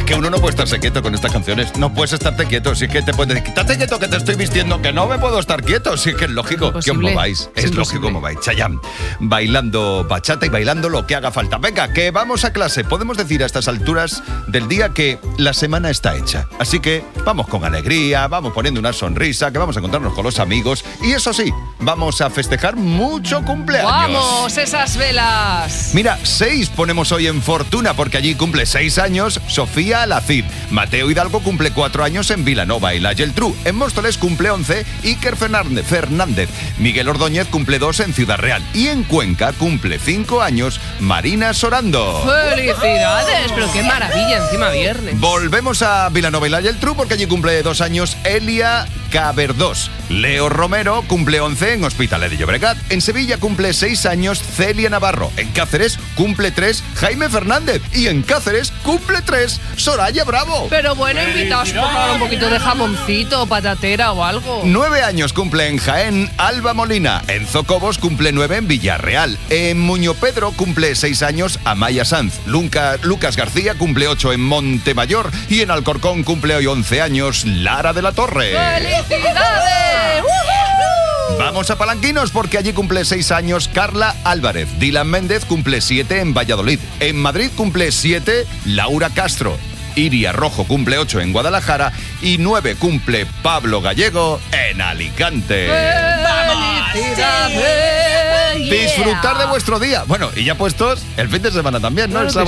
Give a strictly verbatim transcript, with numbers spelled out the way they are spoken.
que uno no puede estarse quieto con estas canciones. No puedes estarte quieto. Si es que te puedes decir, quítate quieto que te estoy vistiendo, que no me puedo estar quieto. Si es que es lógico que os mováis. Es, es lógico que mováis. Chayanne, bailando bachata y bailando lo que haga falta. Venga, que vamos a clase. Podemos decir a estas alturas del día que la semana está hecha. Así que vamos con alegría, vamos poniendo una sonrisa, que vamos a encontrarnos con los amigos. Y eso sí, vamos a festejar mucho cumpleaños. ¡Vamos, esas velas! Mira, seis ponemos hoy en Fortuna, porque allí cumple seis años Sofía Alacid. Mateo Hidalgo cumple cuatro años en Vilanova y la Geltrú. En Móstoles cumple once Iker Fernández. Miguel Ordóñez cumple dos en Ciudad Real. Y en Cuenca cumple cinco años Marina Sorando. ¡Felicidades! Pero qué maravilla, encima viernes. Volvemos a Vilanova y la Geltrú, porque allí cumple dos años Elia Caberdós. Leo Romero cumple once en Hospitalet de Llobregat. En Sevilla cumple seis años Celia Navarro. En Cáceres cumple tres Jaime Fernández. Y en Cáceres cumple tres Soraya Bravo. Pero bueno, invitaos por favor un poquito de jamoncito, patatera o algo. Nueve años cumple en Jaén Alba Molina. En Zocobos cumple nueve en Villarreal. En Muñopedro cumple seis años Amaya Sanz. Luca, Lucas García cumple ocho en Montemayor. Y en Alcorcón cumple hoy once años Lara de la Torre. ¡Felicidades! ¡Uh-huh! Vamos a Palanquinos, porque allí cumple seis años Carla Álvarez. Dylan Méndez cumple siete en Valladolid. En Madrid cumple siete Laura Castro. Iria Rojo cumple ocho en Guadalajara. Y nueve cumple Pablo Gallego en Alicante. ¡Felicidades! Disfrutar de vuestro día. Bueno, y ya puestos el fin de semana también, ¿no? Claro El sábado